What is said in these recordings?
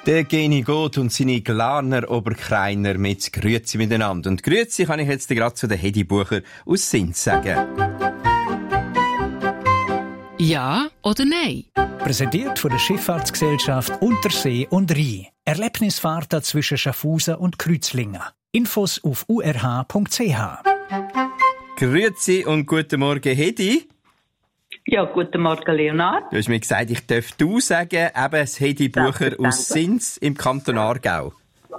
Der Geni Goth und seine Glarner Oberkreiner mit Grüezi miteinander. Und Grüezi kann ich jetzt gerade zu der Hedi Bucher aus Sins sagen. Ja oder nein? Präsentiert von der Schifffahrtsgesellschaft Untersee und Rhein. Erlebnisfahrten zwischen Schaffhausen und Kreuzlingen. Infos auf urh.ch. Grüezi und guten Morgen, Hedi. Ja, guten Morgen, Leonard. Du hast mir gesagt, ich darf du sagen, eben das Hedi Bucher aus Sins im Kanton Aargau.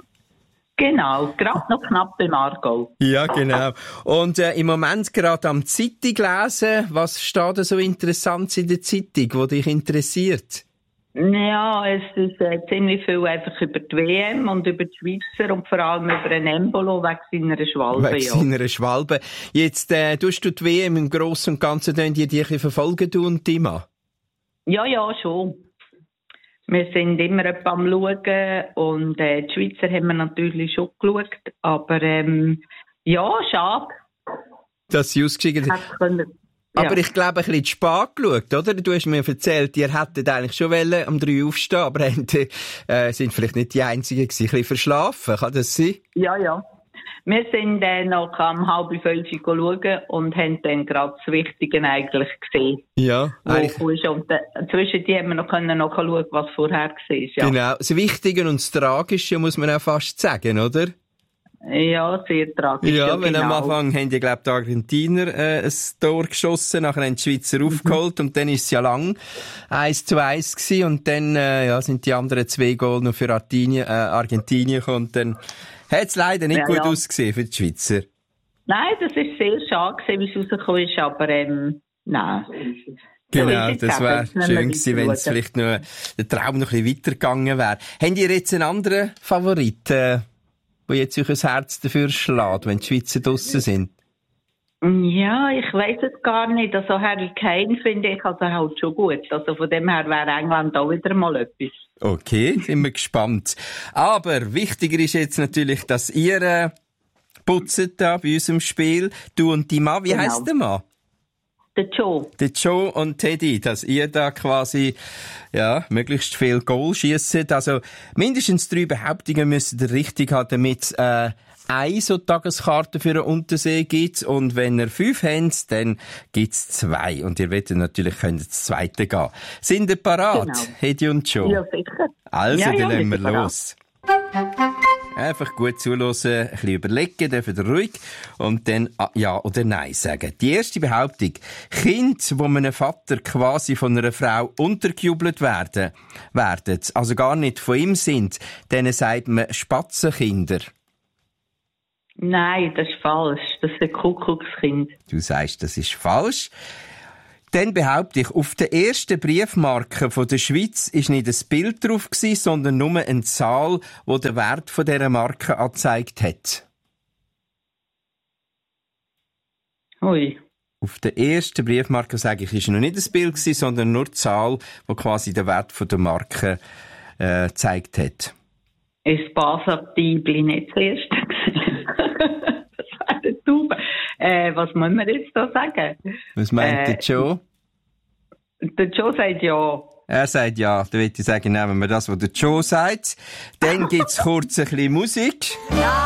Genau, gerade noch knapp beim Aargau. Ja, genau. Und im Moment gerade am Zeitung lesen. Was steht da so Interessantes in der Zeitung, was dich interessiert? Ja, es ist ziemlich viel einfach über die WM und über die Schweizer und vor allem über den Embolo wegen seiner Schwalbe. Wegen seiner Schwalbe. Jetzt tust du die WM im Grossen und Ganzen die dich verfolgen, du und Dima? Ja, schon. Wir sind immer etwa am Schauen und die Schweizer haben wir natürlich schon geschaut, aber ja, schade. Dass sie ausgeschieden haben. Aber ich glaube, ein bisschen zu spät geschaut, oder? Du hast mir erzählt, ihr hättet eigentlich schon um 3 aufstehen, aber sind vielleicht nicht die Einzigen gewesen, ein bisschen verschlafen. Kann das sein? Ja. Wir sind noch um 4:30 schauen und haben dann gerade das Wichtige eigentlich gesehen. Ja, eigentlich. Und zwischen die haben wir noch schauen, was vorher war. Ja. Genau, das Wichtige und das Tragische muss man auch fast sagen, oder? Ja, sehr tragisch. Ja, weil am Anfang haben die Argentinier ein Tor geschossen, nachher haben die Schweizer aufgeholt und dann ist es ja lang 1:1 gewesen und dann sind die anderen 2 Goal noch für Argentinien gekommen und dann hat es leider nicht gut ausgesehen für die Schweizer. Nein, das ist sehr schade gewesen, wie es rausgekommen ist, aber nein. Genau, das wäre schön gewesen, wenn es vielleicht noch der Traum noch ein bisschen weitergegangen wäre. Habt ihr jetzt einen anderen Favorit, wo jetzt euch ein Herz dafür schlägt, wenn die Schweizer draussen sind? Ja, ich weiss es gar nicht. Also Harry Kane finde ich also halt schon gut. Also von dem her wäre England auch wieder mal etwas. Okay, sind wir gespannt. Aber wichtiger ist jetzt natürlich, dass ihr putzt da bei unserem Spiel. Du und die Mann, wie heisst der Mann? Der Joe. Der Joe und Teddy, dass ihr da quasi, möglichst viel Goal schiesst. Also, mindestens 3 Behauptungen müsst ihr richtig haben, damit eine so Tageskarte für eine Untersee gibt. Und wenn ihr 5 habt, dann gibt's 2. Und ihr wollt natürlich das zweite gehen. Sind ihr parat, Hedi und Joe? Ja, sicher. Also, dann legen wir los. Einfach gut zuhören, ein bisschen überlegen, dürfen ihr ruhig und dann ja oder nein sagen. Die erste Behauptung. Kinder, die einem Vater quasi von einer Frau untergejubelt werden, also gar nicht von ihm sind, denen sagt man Spatzenkinder. Nein, das ist falsch. Das ist ein Kuckuckskind. Du sagst, das ist falsch. Dann behaupte ich, auf der ersten Briefmarke von der Schweiz ist nicht ein Bild drauf gewesen, sondern nur eine Zahl, die den Wert von dieser Marke angezeigt hat. Ui. Auf der ersten Briefmarke, sage ich, ist noch nicht ein Bild gewesen, sondern nur die Zahl, die quasi den Wert von der Marke gezeigt hat. Ist Basel-Bibli nicht das erste gewesen? Das wäre eine Taube. Was muss man jetzt da sagen? Was meint der Joe? Der Joe sagt ja. Er sagt ja. Dann würde ich sagen, nehmen wir das, was der Joe sagt. Dann gibt's kurz ein bisschen Musik. Ja.